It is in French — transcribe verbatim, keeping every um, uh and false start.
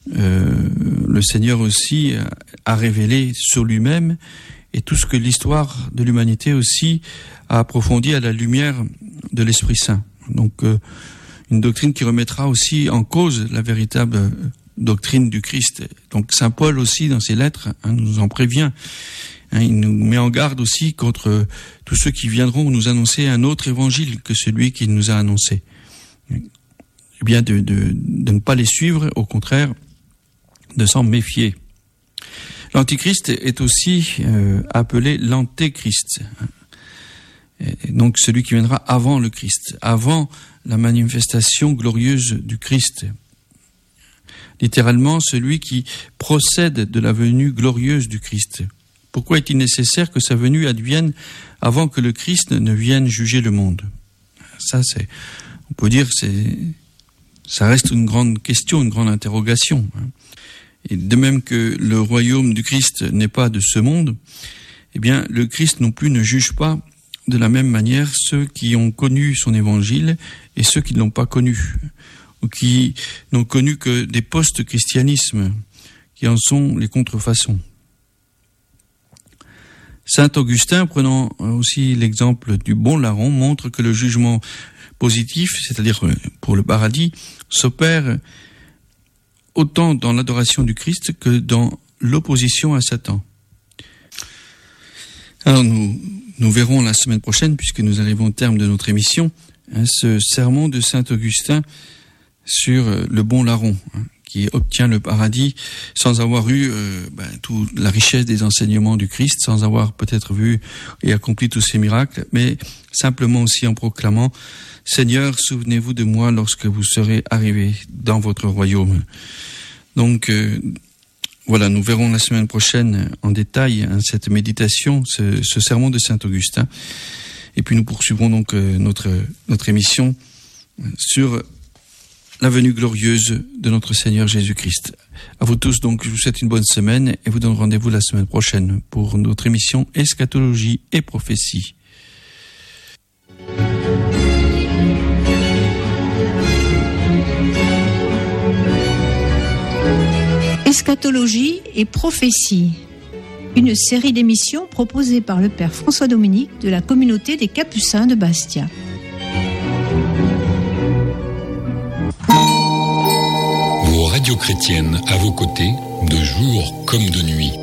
euh, le Seigneur aussi a révélé sur lui-même, et tout ce que l'histoire de l'humanité aussi a approfondi à la lumière de l'Esprit Saint. Donc, euh, une doctrine qui remettra aussi en cause la véritable doctrine du Christ. Donc, Saint Paul aussi, dans ses lettres, hein, nous en prévient. Hein, il nous met en garde aussi contre tous ceux qui viendront nous annoncer un autre évangile que celui qu'il nous a annoncé. Eh bien, de, de, de ne pas les suivre, au contraire, de s'en méfier. L'Antichrist est aussi euh, appelé l'Antéchrist. Et donc celui qui viendra avant le Christ, avant la manifestation glorieuse du Christ. Littéralement, celui qui procède de la venue glorieuse du Christ. Pourquoi est-il nécessaire que sa venue advienne avant que le Christ ne vienne juger le monde? Ça, c'est, on peut dire, c'est, ça reste une grande question, une grande interrogation. Et de même que le royaume du Christ n'est pas de ce monde, eh bien, le Christ non plus ne juge pas de la même manière ceux qui ont connu son évangile et ceux qui ne l'ont pas connu, ou qui n'ont connu que des post-christianismes, qui en sont les contrefaçons. Saint Augustin, prenant aussi l'exemple du bon larron, montre que le jugement positif, c'est-à-dire pour le paradis, s'opère autant dans l'adoration du Christ que dans l'opposition à Satan. Alors nous, nous verrons la semaine prochaine, puisque nous arrivons au terme de notre émission, hein, ce sermon de Saint Augustin sur le bon larron, hein, qui obtient le paradis sans avoir eu euh, ben, toute la richesse des enseignements du Christ, sans avoir peut-être vu et accompli tous ces miracles, mais simplement aussi en proclamant « Seigneur, souvenez-vous de moi lorsque vous serez arrivés dans votre royaume ». Donc euh, voilà, nous verrons la semaine prochaine en détail hein, cette méditation, ce, ce sermon de Saint Augustin. Et puis nous poursuivrons donc euh, notre, notre émission sur la venue glorieuse de notre Seigneur Jésus-Christ. À vous tous, donc, je vous souhaite une bonne semaine et vous donne rendez-vous la semaine prochaine pour notre émission Eschatologie et prophétie. Eschatologie et prophétie, une série d'émissions proposée par le Père François Dominique de la communauté des Capucins de Bastia. Vos radios chrétiennes à vos côtés, de jour comme de nuit.